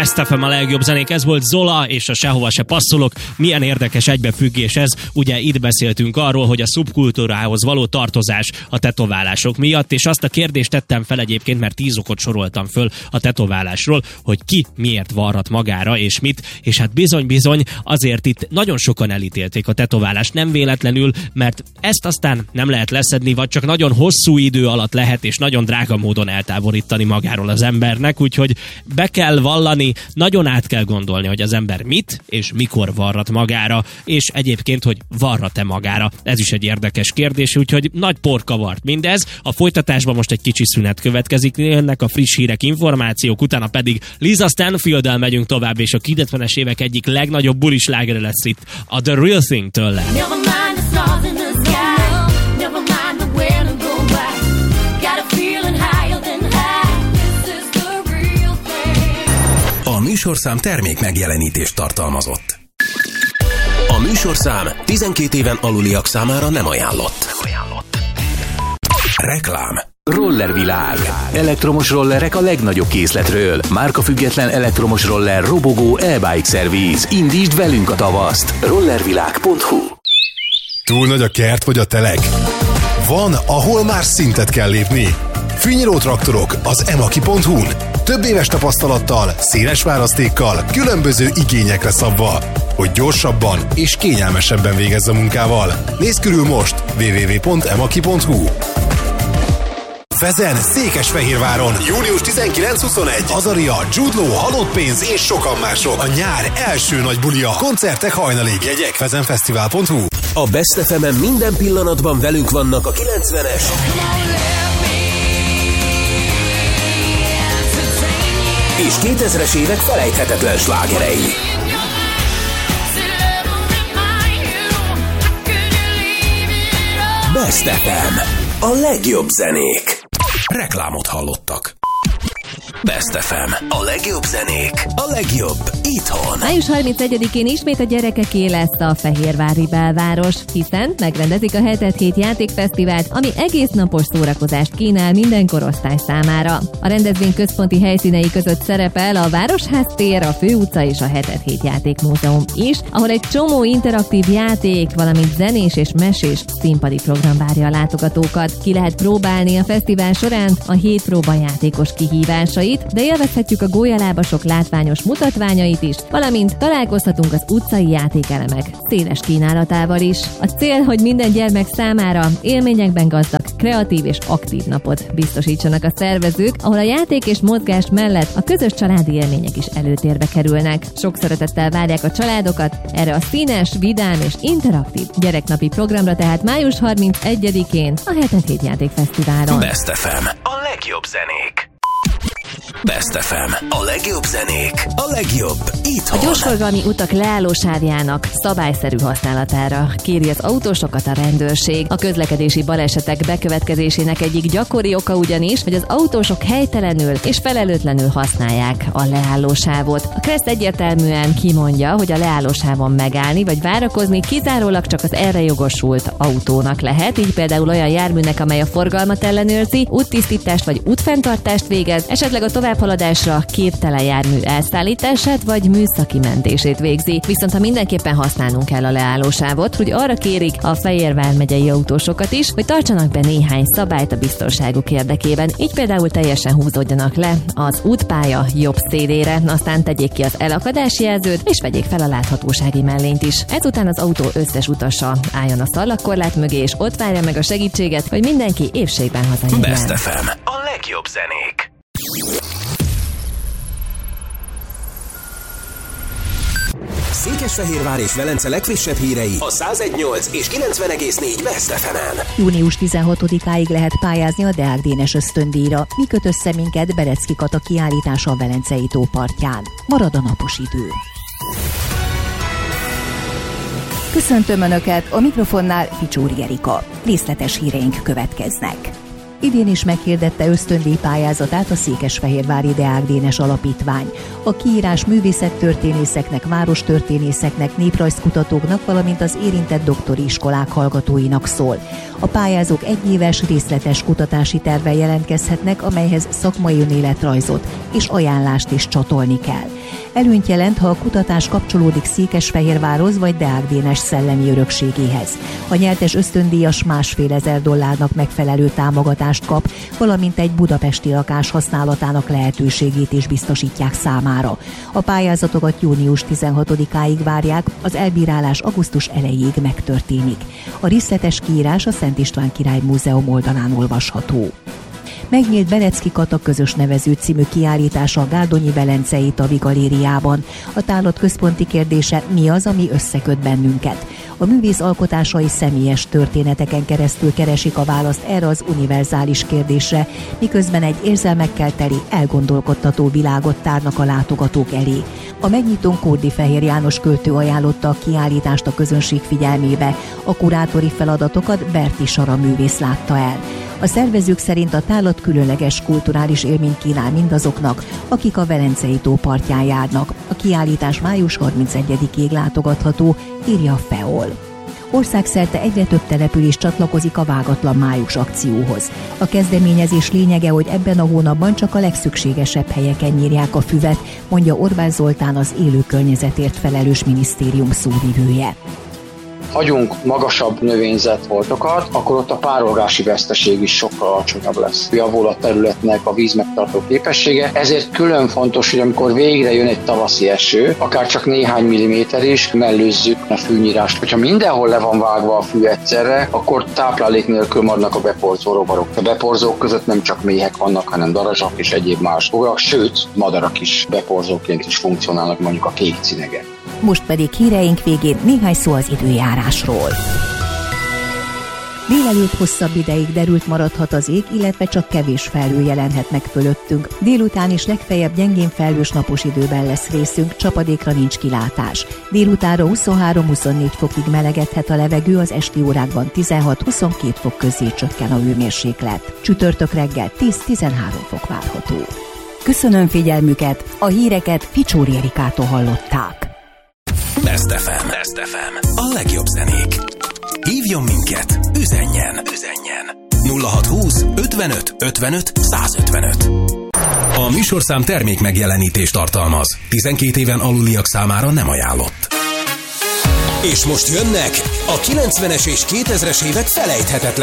Best FM, a legjobb zenék, ez volt Zola, és a Sehova se passzolok. Milyen érdekes egybefüggés ez. Ugye itt beszéltünk arról, hogy a szubkultúrához való tartozás a tetoválások miatt, és azt a kérdést tettem fel egyébként, mert 10 okot soroltam föl a tetoválásról, hogy ki miért varrat magára, és mit, és hát bizony, azért itt nagyon sokan elítélték a tetoválást, nem véletlenül, mert ezt aztán nem lehet leszedni, vagy csak nagyon hosszú idő alatt lehet, és nagyon drága módon eltávolítani magáról az embernek, úgyhogy be kell vallani, nagyon át kell gondolni, hogy az ember mit és mikor varrat magára, és egyébként, hogy varrat-e magára. Ez is egy érdekes kérdés, úgyhogy nagy porkavart mindez. A folytatásban most egy kicsi szünet következik, jönnek a friss hírek, információk, utána pedig Lisa Stanfield-del megyünk tovább, és a 90-es évek egyik legnagyobb bulislágere lesz itt a The Real Thing tőle. A műsorszám termék megjelenítést tartalmazott. A műsorszám 12 éven aluliak számára nem ajánlott. Reklám. Rollervilág. Elektromos rollerek a legnagyobb készletről. Márkafüggetlen elektromos roller, robogó, e-bike szerviz. Indítsd velünk a tavaszt. Rollervilág.hu. Túl nagy a kert vagy a telek? Van, ahol már szintet kell lépni. Fűnyíró traktorok az emaki.hu-n. Több éves tapasztalattal, széles választékkal, különböző igényekre szabva, hogy gyorsabban és kényelmesebben végezz a munkával. Nézz körül most www.emaki.hu. Fezen, Székesfehérváron, június 19-21. Azaria, Jude Law, Halott pénz és sokan mások. A nyár első nagy bulia. Koncertek hajnalig. Jegyek fezenfesztivál.hu. A Best FM-en minden pillanatban velünk vannak a 90-es és 2000-es évek felejthetetlen slágerei. Best FM. A legjobb zenék. Reklámot hallottak. Best FM. A legjobb zenék. A legjobb itthon. Május 31-én ismét a gyerekeké lesz a fehérvári belváros, hiszen megrendezik a 7x7 játékfesztivált, ami egész napos szórakozást kínál minden korosztály számára. A rendezvény központi helyszínei között szerepel a Városház tér, a Főutca és a 7x7 játékmúzeum is, ahol egy csomó interaktív játék, valamint zenés és mesés színpadi program várja a látogatókat. Ki lehet próbálni a fesztivál során a 7 próbajátékos kihívásait, de élvezhetjük a gólyalábasok látványos mutatványait is, valamint találkozhatunk az utcai játékelemek széles kínálatával is. A cél, hogy minden gyermek számára élményekben gazdag, kreatív és aktív napot biztosítsanak a szervezők, ahol a játék és mozgás mellett a közös családi élmények is előtérbe kerülnek. Sok szeretettel várják a családokat erre a színes, vidám és interaktív gyereknapi programra, tehát május 31-én a 7x7 játékfesztiválon. Best FM. A legjobb zenék. Best FM. A legjobb zenék. A legjobb itthon. A gyorsforgalmi utak leállósávjának szabályszerű használatára kéri az autósokat a rendőrség. A közlekedési balesetek bekövetkezésének egyik gyakori oka ugyanis, hogy az autósok helytelenül és felelőtlenül használják a leállósávot. A KRESZ egyértelműen kimondja, hogy a leállósávon megállni vagy várakozni kizárólag csak az erre jogosult autónak lehet, így például olyan járműnek, amely a forgalmat ellenőrzi, úttisztítást vagy útfenntartást végez, esetleg a továbbhaladásra képtelen jármű elszállítását vagy műszaki mentését végzi. Viszont ha mindenképpen használnunk kell a leállósávot, hogy arra kérik a Fehérvár megyei autósokat is, hogy tartsanak be néhány szabályt a biztonságuk érdekében. Így például teljesen húzódjanak le az útpálya jobb szélére, aztán tegyék ki az elakadási jelzőt, és vegyék fel a láthatósági mellényt is. Ezután az autó összes utasa álljon a szalagkorlát mögé, és ott várja meg a segítséget, hogy mindenki épségben hazajönjen. Best FM. A legjobb zenék. Székesfehérvár és Velence legfrissebb hírei a 101.8 és 90.4 Best FM-en. Június 16-áig lehet pályázni a Deák Dénes ösztöndíjra. Mi köt össze minket Berecki Kata kiállítása a Velencei tó partján. Marad a napos idő. Köszöntöm Önöket, a mikrofonnál Ficsúri Erika. Részletes híreink következnek. Idén is meghirdette ösztöndíj pályázatát a Székesfehérvári Deák Dénes Alapítvány. A kiírás művészettörténészeknek, várostörténészeknek, néprajzkutatóknak, valamint az érintett doktori iskolák hallgatóinak szól. A pályázók egyéves részletes kutatási tervvel jelentkezhetnek, amelyhez szakmai önéletrajzot és ajánlást is csatolni kell. Előnyt jelent, ha a kutatás kapcsolódik Székesfehérvárhoz vagy Deák Dénes szellemi örökségéhez. A nyertes ösztöndíjas $1500 megfelelő támogatást kap, valamint egy budapesti lakás használatának lehetőségét is biztosítják számára. A pályázatokat június 16-áig várják, az elbírálás augusztus elejéig megtörténik. A részletes kiírás a Szent István Király Múzeum oldalán olvasható. Megnyílt Berecki Kata közös nevező című kiállítása a Gárdonyi Velencei Tavi Galériában. A tárlat központi kérdése: mi az, ami összeköt bennünket? A művész alkotásai személyes történeteken keresztül keresik a választ erre az univerzális kérdésre, miközben egy érzelmekkel teli, elgondolkodtató világot tárnak a látogatók elé. A megnyitón Kórdi Fehér János költő ajánlotta a kiállítást a közönség figyelmébe, a kurátori feladatokat Berti Sara művész látta el. A szervezők szerint a tárlat különleges kulturális élményt kínál mindazoknak, akik a Velencei tó partján járnak. A kiállítás május 31-ig látogatható, írja a FEOL. Országszerte egyre több település csatlakozik a Vágatlan május akcióhoz. A kezdeményezés lényege, hogy ebben a hónapban csak a legszükségesebb helyeken nyírják a füvet, mondja Orbán Zoltán, az élő környezetért felelős minisztérium szóvivője. Hagyunk magasabb növényzetfoltokat, akkor ott a párolgási veszteség is sokkal alacsonyabb lesz. Javul a területnek a vízmegtartó képessége, ezért külön fontos, hogy amikor végre jön egy tavaszi eső, akár csak néhány milliméter is, mellőzzük a fűnyírást. Hogyha mindenhol le van vágva a fű egyszerre, akkor táplálék nélkül maradnak a beporzó rovarok. A beporzók között nem csak méhek vannak, hanem darazsak és egyéb más fogak, sőt, madarak is beporzóként is funkcionálnak, mondjuk a kék cinege. Most pedig híreink végén néhány szó az időjárásról. Délelőtt hosszabb ideig derült maradhat az ég, illetve csak kevés felhő jelenhet meg fölöttünk. Délután is legfeljebb gyengén felhős napos időben lesz részünk, csapadékra nincs kilátás. Délutánra 23-24 fokig melegedhet a levegő, az esti órákban 16-22 fok közé csökken a hőmérséklet. Csütörtök reggel 10-13 fok várható. Köszönöm figyelmüket, a híreket Ficsóri Erikától hallották. Best FM. A legjobb zenék. Hívjon minket, üzenjen. 0620 55 55 155. A műsorszám termék megjelenítést tartalmaz. 12 éven aluliak számára nem ajánlott. És most jönnek a 90-es és 2000-es évek felejthetetlen